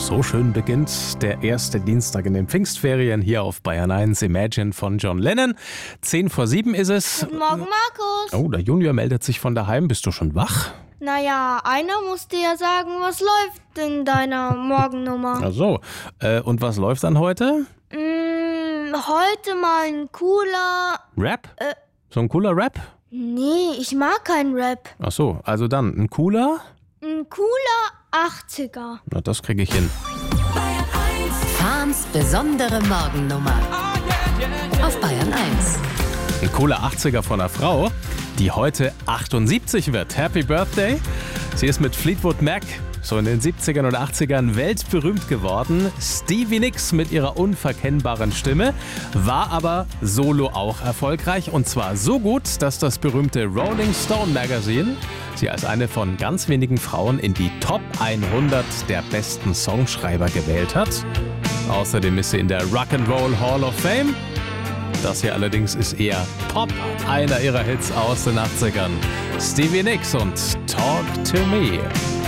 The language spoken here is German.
So schön beginnt der erste Dienstag in den Pfingstferien hier auf Bayern 1. Imagine von John Lennon. 6:10 ist es. Guten Morgen, Markus. Oh, der Junior meldet sich von daheim. Bist du schon wach? Naja, einer muss dir ja sagen, was läuft in deiner Morgennummer. Ach so. Und was läuft dann heute? Heute mal ein cooler... Rap? So ein cooler Rap? Nee, ich mag keinen Rap. Ach so, also dann ein cooler? Ein cooler 80er. Na, das kriege ich hin. Fahns besondere Morgennummer. Auf Bayern 1. Ein cooler 80er von einer Frau, die heute 78 wird. Happy Birthday. Sie ist mit Fleetwood Mac so in den 70ern und 80ern weltberühmt geworden. Stevie Nicks mit ihrer unverkennbaren Stimme war aber solo auch erfolgreich. Und zwar so gut, dass das berühmte Rolling Stone Magazine sie als eine von ganz wenigen Frauen in die Top 100 der besten Songschreiber gewählt hat. Außerdem ist sie in der Rock'n'Roll Hall of Fame. Das hier allerdings ist eher Pop, einer ihrer Hits aus den 80ern. Stevie Nicks und Talk to Me.